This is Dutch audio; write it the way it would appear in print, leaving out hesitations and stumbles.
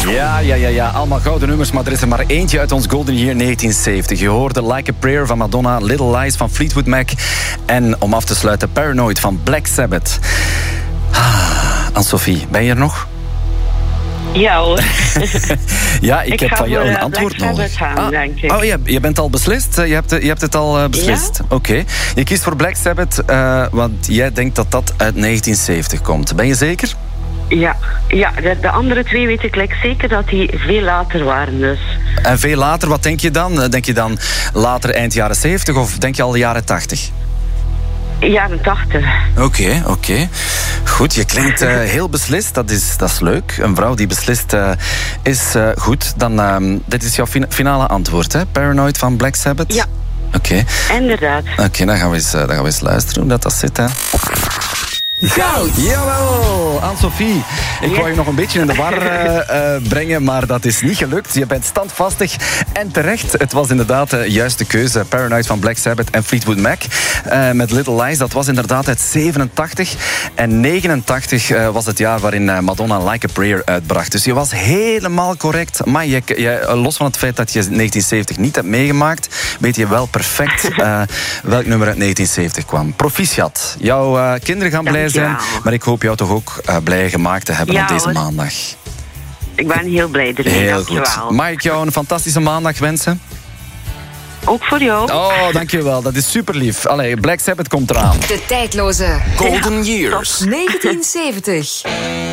Ja. Allemaal gouden nummers, maar er is er maar eentje uit ons Golden Year 1970. Je hoorde Like a Prayer van Madonna, Little Lies van Fleetwood Mac en om af te sluiten Paranoid van Black Sabbath. Anne-Sophie, ben je er nog? Ja hoor. Ja, ik heb van jou een antwoord nodig. Denk ik. Oh ja, je bent al beslist? Je hebt het al beslist? Ja? Oké. Je kiest voor Black Sabbath, want jij denkt dat dat uit 1970 komt. Ben je zeker? Ja, de andere twee weet ik zeker dat die veel later waren dus. En veel later, wat denk je dan? Denk je dan later eind jaren 70 of denk je al de jaren 80? Jaren 80. Oké. Goed, je klinkt heel beslist. Dat is leuk. Een vrouw die beslist is goed. Dan, dit is jouw finale antwoord, hè? Paranoid van Black Sabbath? Ja. Oké. Inderdaad. Oké, dan gaan we eens luisteren hoe dat zit, hè. Goud! Jawel, Anne-Sophie. Ik wou je nog een beetje in de war brengen, maar dat is niet gelukt. Je bent standvastig en terecht. Het was inderdaad de juiste keuze. Paranoid van Black Sabbath en Fleetwood Mac. Met Little Lies, dat was inderdaad uit 87. En 89 was het jaar waarin Madonna Like a Prayer uitbracht. Dus je was helemaal correct. Maar los van het feit dat je 1970 niet hebt meegemaakt, weet je wel perfect welk nummer uit 1970 kwam. Proficiat. Jouw kinderen gaan blij zijn, maar ik hoop jou toch ook blij gemaakt te hebben op deze maandag. Ik ben heel blij ermee. Heel goed. Mag ik jou een fantastische maandag wensen? Ook voor jou. Oh, dankjewel. Dat is super lief. Allee, Black Sabbath komt eraan. De tijdloze Golden Years 1970.